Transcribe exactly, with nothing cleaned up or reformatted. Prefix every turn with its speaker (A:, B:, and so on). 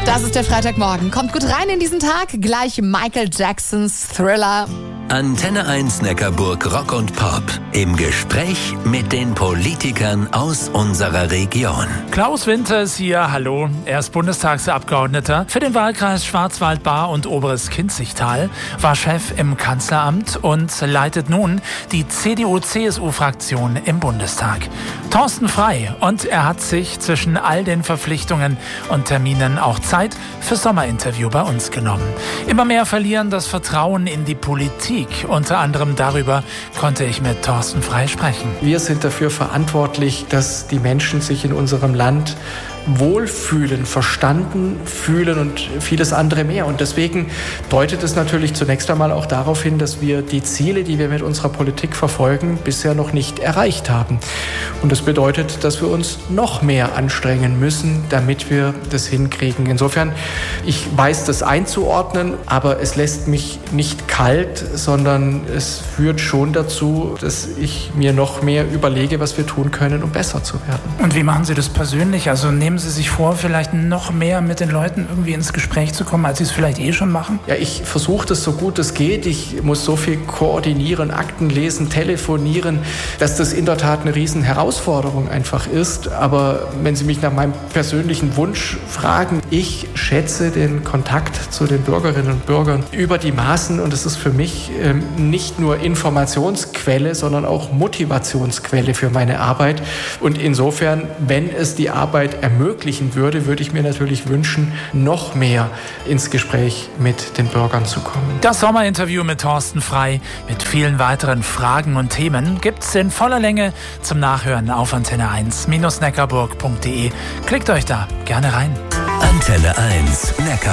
A: Das ist der Freitagmorgen. Kommt gut rein in diesen Tag. Gleich Michael Jacksons Thriller.
B: Antenne eins Neckarburg Rock und Pop. Im Gespräch mit den Politikern aus unserer Region.
C: Klaus Winter ist hier, hallo. Er ist Bundestagsabgeordneter für den Wahlkreis Schwarzwald-Baar und Oberes Kinzigtal, war Chef im Kanzleramt und leitet nun die C D U C S U-Fraktion im Bundestag. Thorsten Frey, und er hat sich zwischen all den Verpflichtungen und Terminen auch Zeit fürs Sommerinterview bei uns genommen. Immer mehr verlieren das Vertrauen in die Politik. Unter anderem darüber konnte ich mit Thorsten Frey sprechen.
D: Wir sind dafür verantwortlich, dass die Menschen sich in unserem Land wohlfühlen, verstanden fühlen und vieles andere mehr. Und deswegen deutet es natürlich zunächst einmal auch darauf hin, dass wir die Ziele, die wir mit unserer Politik verfolgen, bisher noch nicht erreicht haben. Und das bedeutet, dass wir uns noch mehr anstrengen müssen, damit wir das hinkriegen. Insofern, ich weiß das einzuordnen, aber es lässt mich nicht kalt, sondern es führt schon dazu, dass ich mir noch mehr überlege, was wir tun können, um besser zu werden.
C: Und wie machen Sie das persönlich? Also nehmen Sie sich vor, vielleicht noch mehr mit den Leuten irgendwie ins Gespräch zu kommen, als Sie es vielleicht eh schon machen?
D: Ja, ich versuche das so gut es geht. Ich muss so viel koordinieren, Akten lesen, telefonieren, dass das in der Tat eine riesen Herausforderung einfach ist. Aber wenn Sie mich nach meinem persönlichen Wunsch fragen, ich schätze den Kontakt zu den Bürgerinnen und Bürgern über die Maßen, und es ist für mich ähm, nicht nur Informationsquelle, sondern auch Motivationsquelle für meine Arbeit. Und insofern, wenn es die Arbeit ermöglicht, ermöglichen würde, würde ich mir natürlich wünschen, noch mehr ins Gespräch mit den Bürgern zu kommen.
C: Das Sommerinterview mit Thorsten Frey mit vielen weiteren Fragen und Themen gibt's in voller Länge zum Nachhören auf antenne eins Neckarburg punkt de. Klickt euch da gerne rein.
B: Antenne eins Neckarburg.